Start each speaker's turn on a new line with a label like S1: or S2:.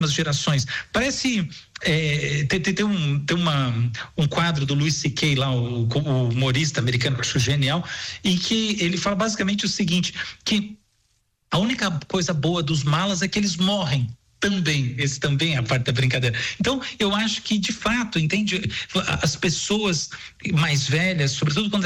S1: gerações. Parece tem um quadro do Louis C.K. lá, o humorista americano, que eu acho genial, em que ele fala basicamente o seguinte, que a única coisa boa dos malas é que eles morrem também. Esse também é a parte da brincadeira. Então, eu acho que, de fato, entende, as pessoas mais velhas, sobretudo quando